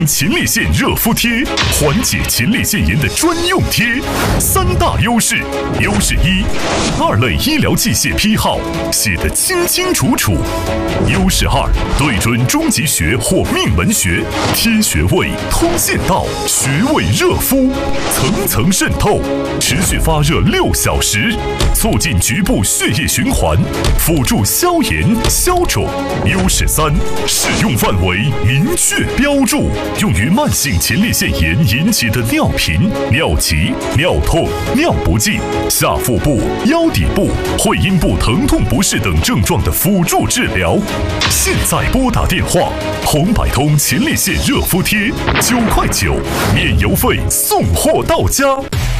前列腺热敷贴，缓解前列腺炎的专用贴。三大优势：优势一，二类医疗器械批号，写得清清楚楚；优势二，对准中极穴或命门穴，贴穴位通线道，穴位热敷，层层渗透，持续发热6小时，促进局部血液循环，辅助消炎消肿。优势三，适用范围明确标注。用于慢性前列腺炎引起的尿频、尿急、尿痛、尿不尽、下腹部、腰底部、会阴部疼痛不适等症状的辅助治疗。现在拨打电话，红百通前列腺热敷贴，9块9，免邮费送货到家。